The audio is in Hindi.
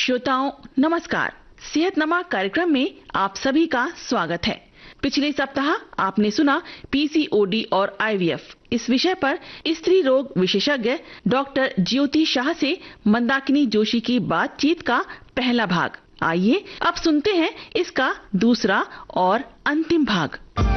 श्रोताओं नमस्कार। सेहतनमा कार्यक्रम में आप सभी का स्वागत है। पिछले सप्ताह आपने सुना पीसीओडी और आईवीएफ। इस विषय पर स्त्री रोग विशेषज्ञ डॉक्टर ज्योति शाह से मंदाकिनी जोशी की बातचीत का पहला भाग। आइए अब सुनते हैं इसका दूसरा और अंतिम भाग।